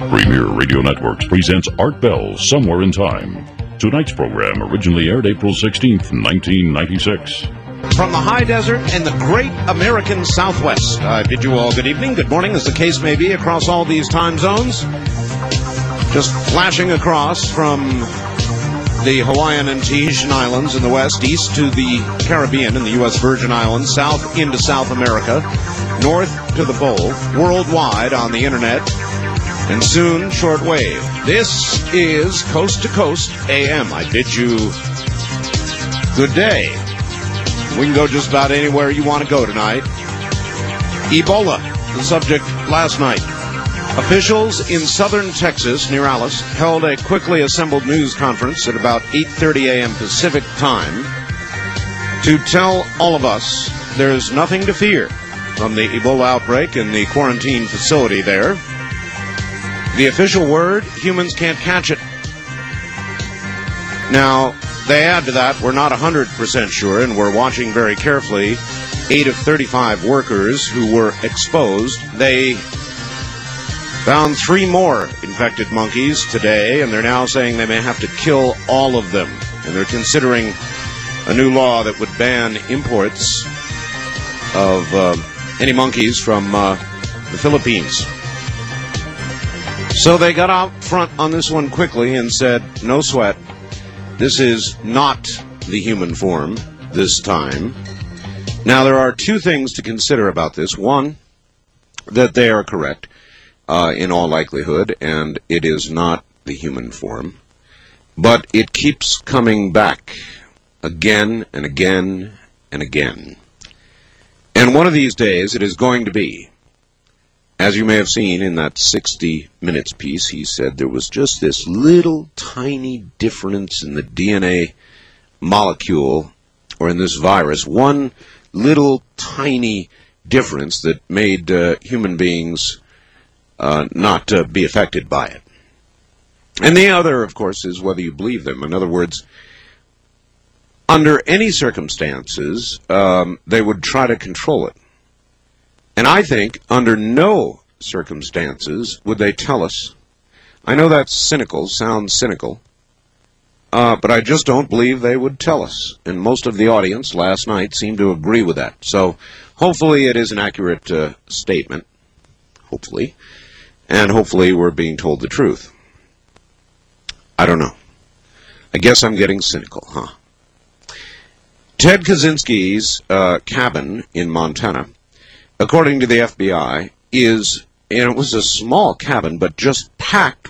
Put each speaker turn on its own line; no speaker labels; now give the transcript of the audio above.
Premier Radio Networks presents Art Bell, Somewhere in Time. Tonight's program originally aired April 16th, 1996.
From the high desert and the great American Southwest, I bid you all good evening, good morning, as the case may be, across all these time zones. Just flashing across from the Hawaiian and Tahitian Islands in the west, east to the Caribbean and the U.S. Virgin Islands, south into South America, north to the pole, worldwide on the internet, and soon shortwave. This is Coast to Coast AM. I bid you good day. We can go just about anywhere you want to go tonight. Ebola, the subject last night. Officials in southern Texas, near Alice, held a quickly assembled news conference at about 8:30 a.m. Pacific time to tell all of us there's nothing to fear from the Ebola outbreak in the quarantine facility there. The official word, humans can't catch it. Now, they add to that, we're not 100% sure, and we're watching very carefully 8 of 35 workers who were exposed. They found 3 more infected monkeys today, and they're now saying they may have to kill all of them. And they're considering a new law that would ban imports of any monkeys from the Philippines. So they got out front on this one quickly and said, no sweat. This is not the human form this time. Now, there are 2 things to consider about this. One, that they are correct in all likelihood, and it is not the human form. But it keeps coming back again and again and again. And one of these days it is going to be, as you may have seen in that 60 Minutes piece, he said there was just this little tiny difference in the DNA molecule, or in this virus, one little tiny difference that made human beings not be affected by it. And the other, of course, is whether you believe them. In other words, under any circumstances, they would try to control it. And I think under no circumstances would they tell us. I know that's cynical, sounds cynical, but I just don't believe they would tell us. And most of the audience last night seemed to agree with that. So hopefully it is an accurate statement, hopefully, and hopefully we're being told the truth. I don't know. I guess I'm getting cynical, huh? Ted Kaczynski's cabin in Montana, according to the FBI, is, and it was a small cabin, but just packed